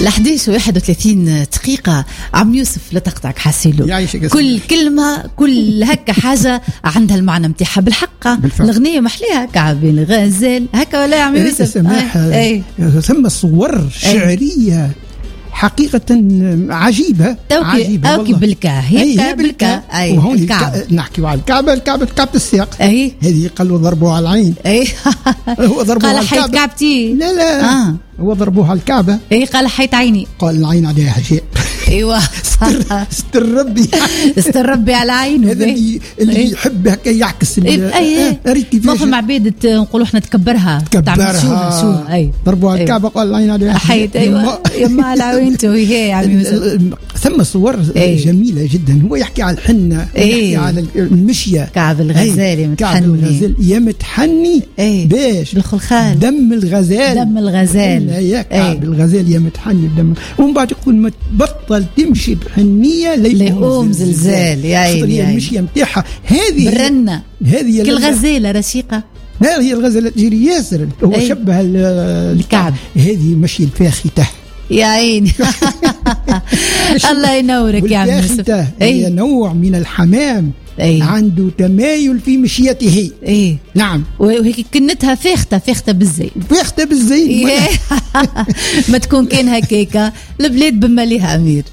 11:31 دقيقة. عم يوسف لا تقطعك حاسيلو، كل كلمة كل هكا حاجة عندها المعنى متاعها بالحق. الأغنية محليها كعب الغزال هكا ولا يا عم يوسف؟ ثم صور شعرية حقيقة عجيبة أوكي بالكا هيك بالكا وهون نحكي على الكعبة السياق هذه قالوا ضربوها على العين. هو ضربوها على الكعبة. قال حيت كعبتي لا هو ضربوها على الكعبة. قال حيت عيني. قال العين عليها حشاء. ايوه استر ربي استر ربي على عينه. هذا اللي يحب هكا يعكس ما فما عباد نقولوا احنا تكبرها ضربوا على الكعبه قال العين عليها حيت. ايوه يما على عينته هي يا عم يوسف. ثم صور جميله جدا. هو يحكي على الحنه يحكي على المشيه. كعب الغزال متحني. كعب الغزال يا متحني باش بالخلخال دم الغزال يا كعب الغزال يا متحني بدم. ومن بعد يقول ما تبطل تمشي بحنية ليقوم زلزال. يا عيني المشيه نتاعها هذه برنة هذه كالغزاله رشيقه. لا هي الغزاله تجري ياسر. هو شبه الكعب. هذه مشي الفاخته يا عيني. الله ينورك يا عم يوسف. هي نوع من الحمام عنده تمايل في مشيته. نعم. وهيك كنتها فاخته بالزين ما تكون كان هكاكا البلاد بما ليها امير.